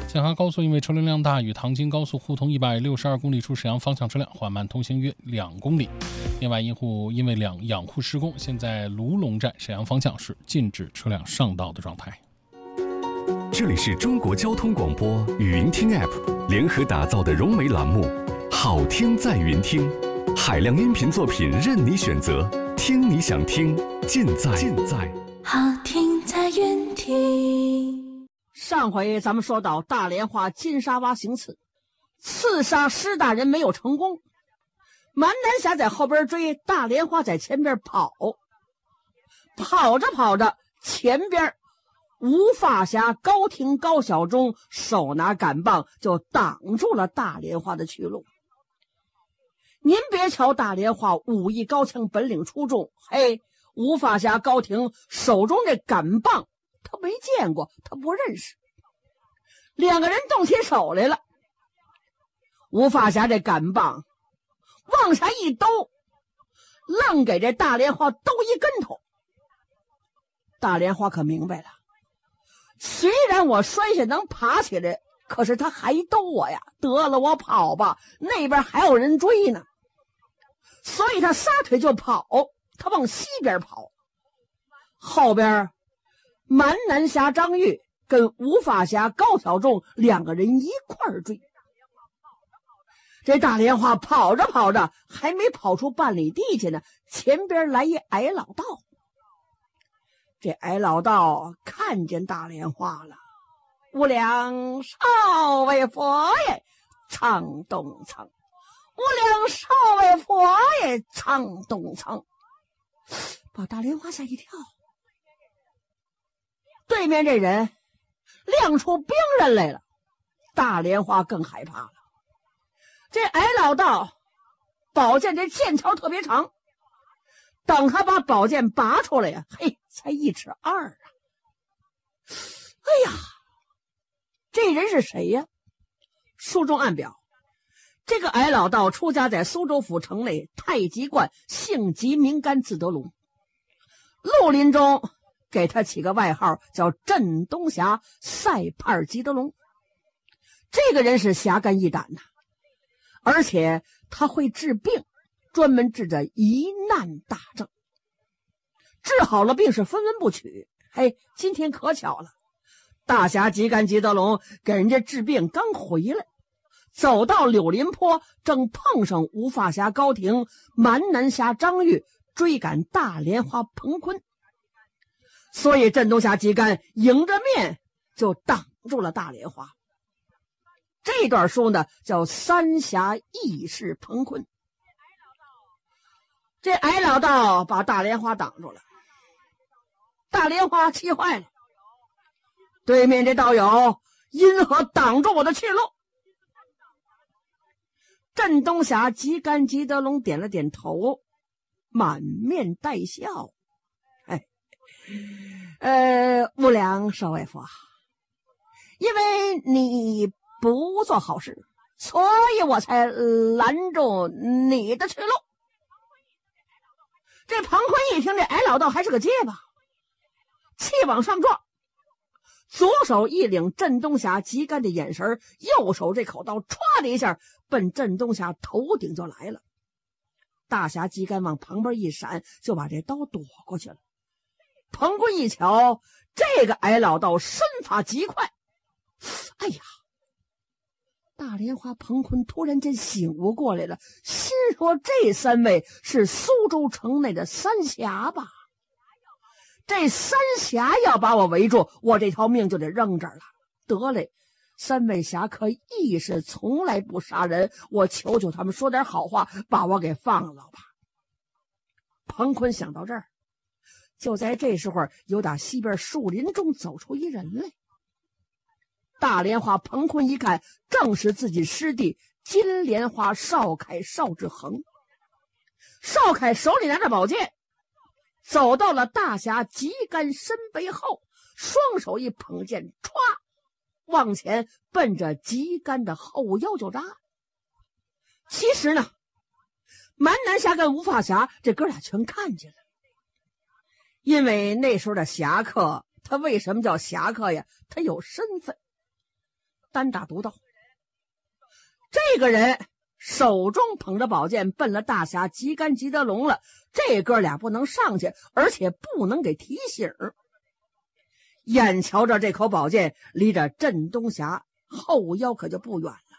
京杭高速因为车流量大，与唐京高速互通162公里处沈阳方向车辆缓慢通行约2公里。另外，因为养护施工，现在卢龙站沈阳方向是禁止车辆上道的状态。 这里是中国交通广播语音听 App 联合打造的融媒栏目，好听在云听，海量音频作品任你选择，听你想听，尽在好听在云听。 上回咱们说到大连花金沙洼行刺杀施大人没有成功，蛮南侠在后边追，大连花在前边跑着，前边吴发侠高廷、高小忠手拿杆棒就挡住了大连花的去路。您别瞧大连花武艺高强，本领出众，吴发侠高廷手中这杆棒他没见过，他不认识。两个人动起手来了，吴发侠这杆棒往下一兜，愣给这大莲花兜一跟头。大莲花可明白了，虽然我摔下能爬起来，可是他还兜我呀，得了，我跑吧，那边还有人追呢。所以他撒腿就跑，他往西边跑。后边蛮南侠张玉跟吴发侠高小仲两个人一块儿追。这大莲花跑着还没跑出半里地去呢，前边来一矮老道。这矮老道看见大莲花了，无量少尉佛爷唱东苍，无量少尉佛爷唱东苍，把大莲花吓一跳。对面这人亮出兵刃来了，大莲花更害怕了。这矮老道宝剑这剑条特别长，等他把宝剑拔出来呀，才1.2尺啊！哎呀，这人是谁呀？书中暗表，这个矮老道出家在苏州府城内太极观，姓吉名甘，字德龙。绿林中给他起个外号叫镇东侠赛帕吉德龙。这个人是侠肝义胆呐，而且他会治病，专门治着疑难大症，治好了病是分文不取。今天可巧了，大侠吉甘吉德龙给人家治病刚回来，走到柳林坡，正碰上吴发侠高廷、蛮南侠张玉追赶大莲花彭坤，所以镇东侠吉甘迎着面就挡住了大莲花。这段书呢叫三侠义士彭坤。这矮老道把大莲花挡住了，大莲花气坏了，对面这道友因何挡住我的去路？镇东侠吉甘吉德龙点了点头，满面带笑。无量少尉佛，因为你不做好事，所以我才拦住你的去路。这庞坤一听这矮老道还是个结巴，气往上撞，左手一领镇东侠吉甘的眼神，右手这口刀歘的一下奔镇东侠头顶就来了。大侠吉甘往旁边一闪，就把这刀躲过去了。彭坤一瞧，这个矮老道身法极快，哎呀，大莲花彭坤突然间醒悟过来了，心说这三位是苏州城内的三侠吧？这三侠要把我围住，我这条命就得扔这儿了。得嘞，三位侠客义士从来不杀人，我求求他们说点好话，把我给放了吧。彭坤想到这儿，就在这时候，由打西边树林中走出一人来。大莲花彭坤一看，正是自己师弟金莲花邵凯邵志恒。邵凯手里拿着宝剑，走到了大侠吉甘身背后，双手一捧剑，歘，往前奔着吉甘的后腰就扎。其实呢，蛮南侠跟吴发侠这哥俩全看见了。因为那时候的侠客，他为什么叫侠客呀？他有身份。 单打独斗。这个人手中捧着宝剑奔了大侠吉干吉德龙了，这哥俩不能上去，而且不能给提醒。眼瞧着这口宝剑离着镇东侠后腰可就不远了。